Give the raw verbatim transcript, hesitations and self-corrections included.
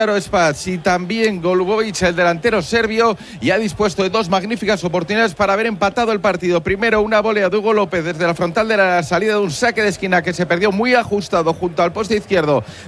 Spats y también Golubovic, el delantero serbio, y ha dispuesto de dos magníficas oportunidades para haber empatado el partido. Primero, una volea de Hugo López desde la frontal de la salida de un saque de esquina que se perdió muy ajustado junto al poste izquierdo